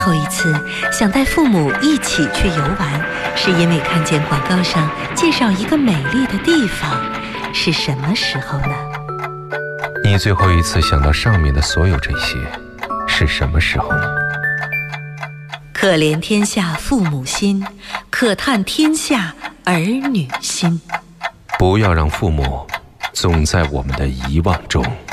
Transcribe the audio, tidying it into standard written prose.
后一次想带父母一起去游玩，是因为看见广告上介绍一个美丽的地方，是什么时候呢？ 你最后一次想到上面的所有这些，是什么时候呢？ 可怜天下父母心，可叹天下儿女心。 不要让父母总在我们的遗忘中。